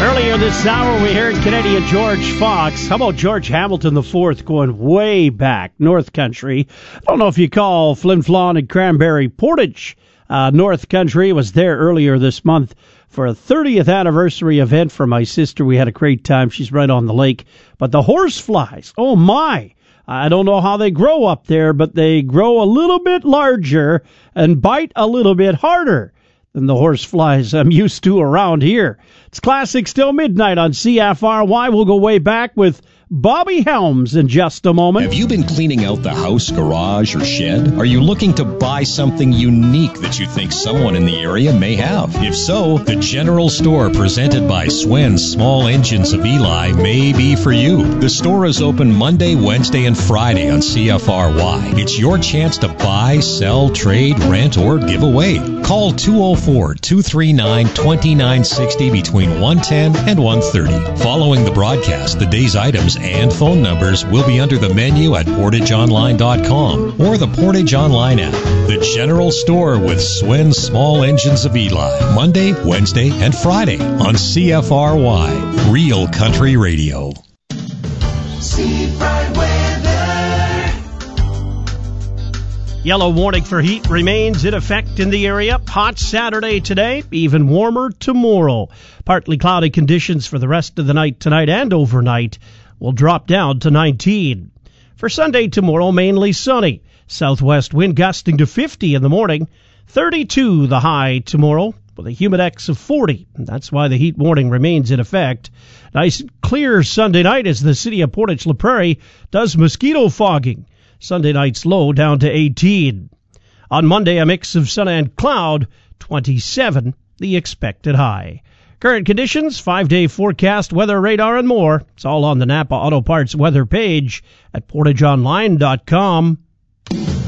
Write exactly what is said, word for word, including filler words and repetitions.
Earlier this hour, we heard Canadian George Fox. How about George Hamilton the fourth going way back, North Country? I don't know if you call Flin Flon and Cranberry Portage uh, North Country. Was there earlier this month for a thirtieth anniversary event for my sister. We had a great time. She's right on the lake. But the horseflies, oh my! I don't know how they grow up there, but they grow a little bit larger and bite a little bit harder than the horseflies I'm used to around here. It's Classic Still Midnight on C F R Y. We'll go way back with Bobby Helms in just a moment. Have you been cleaning out the house, garage, or shed? Are you looking to buy something unique that you think someone in the area may have? If so, the General Store presented by Swen's Small Engines of Eli may be for you. The store is open Monday, Wednesday, and Friday on C F R Y. It's your chance to buy, sell, trade, rent, or give away. Call two oh four, two three nine, two nine six oh between one ten and one thirty. Following the broadcast, the day's items and phone numbers will be under the menu at portage online dot com or the Portage Online app. The General Store with Swen's Small Engines of Eli. Monday, Wednesday, and Friday on C F R Y. Real Country Radio. Seafront weather. Yellow warning for heat remains in effect in the area. Hot Saturday today, even warmer tomorrow. Partly cloudy conditions for the rest of the night tonight and overnight. Will drop down to nineteen. For Sunday tomorrow, mainly sunny. Southwest wind gusting to fifty in the morning. thirty-two the high tomorrow with a humidex of forty. That's why the heat warning remains in effect. Nice clear Sunday night as the city of Portage La Prairie does mosquito fogging. Sunday night's low down to eighteen. On Monday, a mix of sun and cloud, twenty-seven the expected high. Current conditions, five-day forecast, weather radar, and more. It's all on the Napa Auto Parts weather page at portage online dot com.